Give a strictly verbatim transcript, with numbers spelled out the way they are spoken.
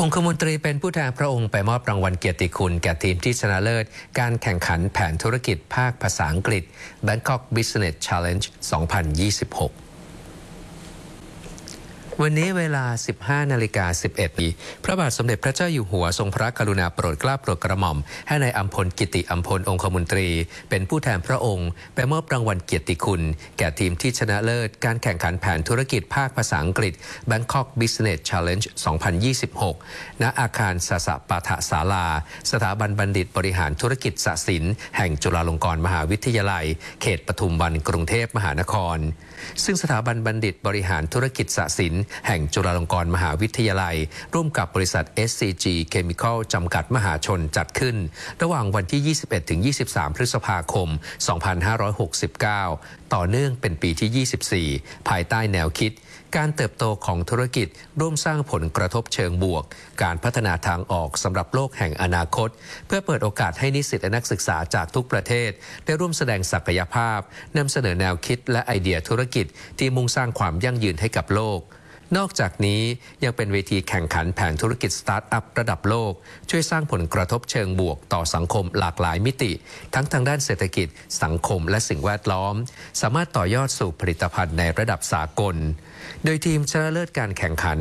องคมนตรีเป็นผู้แทนพระองค์ไปมอบรางวัลเกียรติคุณแก่ทีมที่ชนะเลิศการแข่งขันแผนธุรกิจภาคภาษาอังกฤษ Bangkok Business Challenge สองพันยี่สิบหกวันนี้เวลา สิบห้านาฬิกาสิบเอ็ดนาทีพระบาทสมเด็จพระเจ้าอยู่หัวทรงพระกรุณาโปรดเกล้าโปรดกระหม่อมให้นายอัมพลกิติอัมพลองคมนตรีเป็นผู้แทนพระองค์ไปมอบรางวัลเกียรติคุณแก่ทีมที่ชนะเลิศการแข่งขันแผนธุรกิจภาคภาษาอังกฤษ Bangkok Business Challenge สองพันยี่สิบหก ณ อาคารสสปาฐศาลาสถาบันบัณฑิตบริหารธุรกิจศศิลป์แห่งจุฬาลงกรณ์มหาวิทยาลัยเขตปทุมวันกรุงเทพมหานครซึ่งสถาบันบัณฑิตบริหารธุรกิจศศิลป์แห่งจุฬาลงกรณ์มหาวิทยาลัยร่วมกับบริษัท เอส ซี จี Chemical จำกัดมหาชนจัดขึ้นระหว่างวันที่ ยี่สิบเอ็ดถึงยี่สิบสาม พฤษภาคม สองพันห้าร้อยหกสิบเก้า ต่อเนื่องเป็นปีที่ ยี่สิบสี่ ภายใต้แนวคิดการเติบโตของธุรกิจร่วมสร้างผลกระทบเชิงบวกการพัฒนาทางออกสำหรับโลกแห่งอนาคตเพื่อเปิดโอกาสให้นิสิตและนักศึกษาจากทุกประเทศได้ร่วมแสดงศักยภาพนำเสนอแนวคิดและไอเดียธุรกิจที่มุ่งสร้างความยั่งยืนให้กับโลกนอกจากนี้ยังเป็นเวทีแข่งขันแผนธุรกิจสตาร์ทอัพระดับโลกช่วยสร้างผลกระทบเชิงบวกต่อสังคมหลากหลายมิติทั้งทางด้านเศรษฐกิจสังคมและสิ่งแวดล้อมสามารถต่อยอดสู่ผลิตภัณฑ์ในระดับสากลโดยทีมชนะเลิศการแข่งขัน